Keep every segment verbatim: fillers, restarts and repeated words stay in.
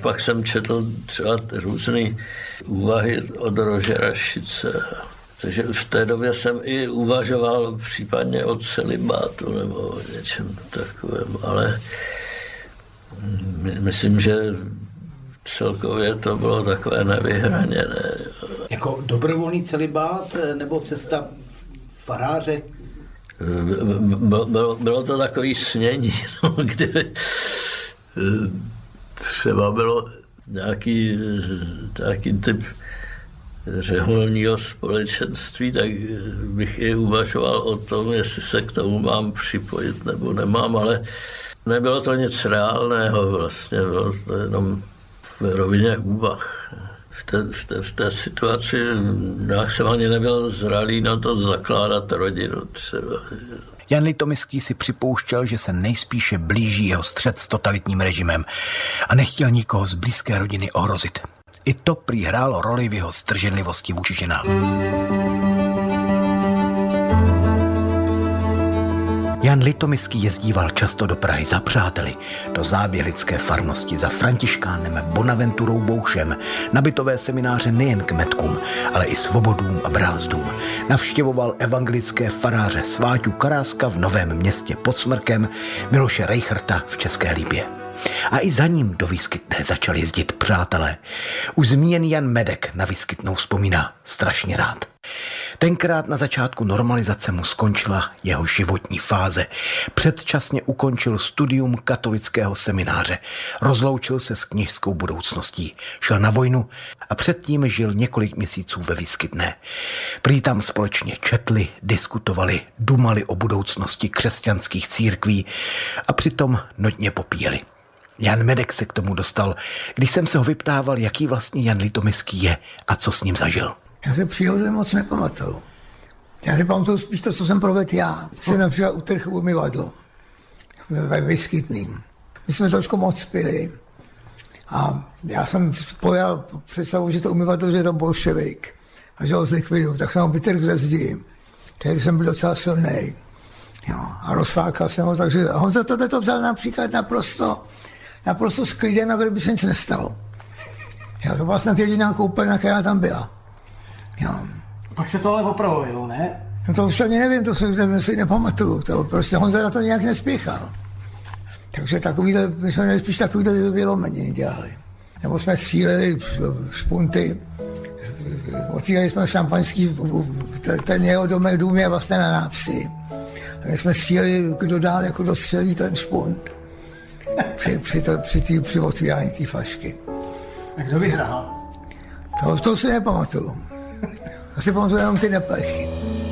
pak jsem četl třeba různé úvahy od Rožera Šice. Takže v té době jsem i uvažoval případně o celibátu nebo o něčem takovém, ale myslím, že celkově to bylo takové nevyhraněné. Jako dobrovolný celibát nebo cesta faráře? Bylo, bylo to takový snění, no, kdyby třeba bylo nějaký, nějaký typ řeholního společenství, tak bych i uvažoval o tom, jestli se k tomu mám připojit nebo nemám, ale nebylo to nic reálného vlastně, bylo to jenom v rovině úvah. V té, v té, v té situaci já jsem ani nebyl zralý na to zakládat rodinu třeba. Jan Litoměský si připouštěl, že se nejspíše blíží jeho střet s totalitním režimem a nechtěl nikoho z blízké rodiny ohrozit. I to prý hrálo roli v jeho zdrženlivosti vůči ženám. Jan Litoměský jezdíval často do Prahy za přáteli, do záběhlické farnosti za Františkánem Bonaventurou Boušem, na bytové semináře nejen k metkům, ale i svobodům a brázdům. Navštěvoval evangelické faráře Sváťu Karáska v Novém Městě pod Smrkem, Miloše Rejchrta v České Lípě. A i za ním do Výskytné začali jezdit přátelé. Už zmíněný Jan Medek na Výskytnou vzpomíná strašně rád. Tenkrát na začátku normalizace mu skončila jeho životní fáze. Předčasně ukončil studium katolického semináře. Rozloučil se s kněžskou budoucností. Šel na vojnu a předtím žil několik měsíců ve Výskytné. Prý tam společně četli, diskutovali, dumali o budoucnosti křesťanských církví a přitom notně popíjeli. Jan Medek se k tomu dostal, když jsem se ho vyptával, jaký vlastně Jan Litoměský je a co s ním zažil. Já se příhodně moc nepamatuju. Já si pamatuju spíš to, co jsem provedl já. Jsem například utrhl umyvadlo ve Výskytným. My jsme trošku moc pili a já jsem pojal představu, že to umyvadlo, že je to bolševik a že ho zlikviduju, tak jsem ho vytrhl ze zdi. Tehdy jsem byl docela silnej. Jo, a rozfákal jsem ho, takže Honza tohle to vzal například naprosto, naprosto s klidem, jako kdyby se nic nestalo. Jo, to byla snad jediná koupelna, která tam byla. Jo. Pak se to ale opravilo, ne? No to už ani nevím, to si, si nepamatuju. To prostě Honza na to nějak nespěchal. Takže takovýhle, my jsme měli spíš takovýhle vylomeniny dělali. Nebo jsme stříleli špunty, otvírali jsme šampaňský, ten jeho domek dům je vlastně na Nápsi. A my jsme stříleli, kdo dál jako dostřelí ten špunt. Při, při, to, při, tý, při otvírání té flašky. A kdo vyhrál? To, to si nepamatuju. Já si pamatuju jenom ty neplechy.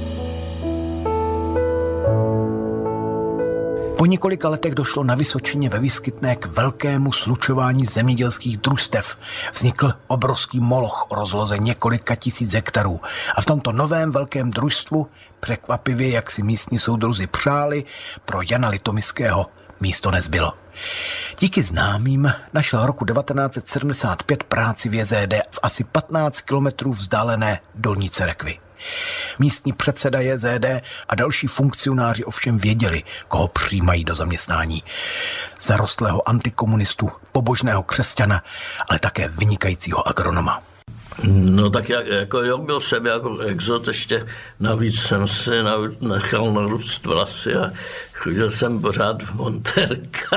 Po několika letech došlo na Vysočině ve Výskytné k velkému slučování zemědělských družstev. Vznikl obrovský moloch o rozloze několika tisíc hektarů. A v tomto novém velkém družstvu, překvapivě, jak si místní soudruzi přáli, pro Jana Litoměského místo nezbylo. Díky známým našel roku devatenáct set sedmdesát pět práci v J Z D v asi patnáct kilometrů vzdálené Dolní Cerekvi. Místní předseda J Z D a další funkcionáři ovšem věděli, koho přijímají do zaměstnání. Zarostlého antikomunistu, pobožného křesťana, ale také vynikajícího agronoma. No tak jak, jako jo, byl jsem jako exot, ještě navíc jsem si nechal narůst vlasy a chodil jsem pořád v montérkách.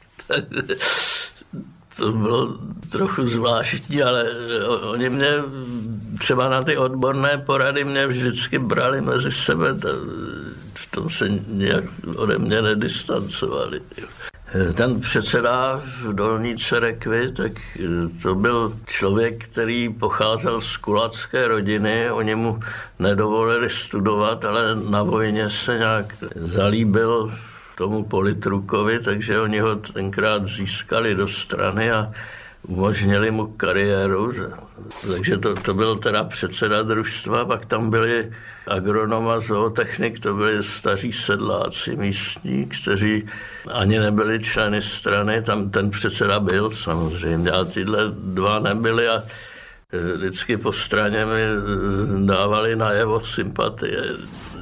To bylo trochu zvláštní, ale oni mě třeba na ty odborné porady mě vždycky brali mezi sebe, v tom se nějak ode mě nedistancovali. Ten předseda v Dolní Cerekvi, tak to byl člověk, který pocházel z kulacké rodiny, oni mu nedovolili studovat, ale na vojně se nějak zalíbil tomu politrukovi, takže oni ho tenkrát získali do strany a umožnili mu kariéru. Takže to, to byl teda předseda družstva, pak tam byli agronoma, zootechnik, to byli staří sedláci místní, kteří ani nebyli členy strany, tam ten předseda byl samozřejmě, a tyhle dva nebyli a vždycky po straně mi dávali najevo sympatie.